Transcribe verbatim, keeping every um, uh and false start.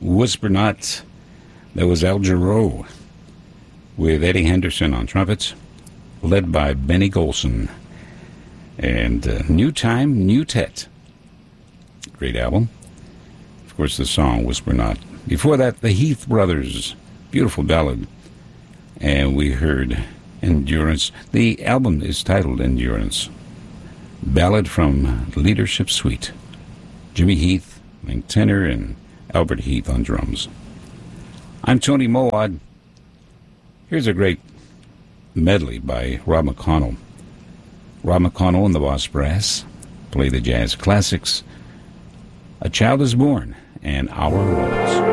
Whisper Not. That was Al Jarreau with Eddie Henderson on trumpets, led by Benny Golson. And uh, New Time, New Tet. Great album. Of course, the song Whisper Not. Before that, the Heath Brothers. Beautiful ballad. And we heard Endurance. The album is titled Endurance. Ballad from Leadership Suite. Jimmy Heath, Link tenor, and Albert Heath on drums. I'm Tony Moad. Here's a great medley by Rob McConnell. Rob McConnell and the Boss Brass play the jazz classics, A Child is Born, and Our Waltz.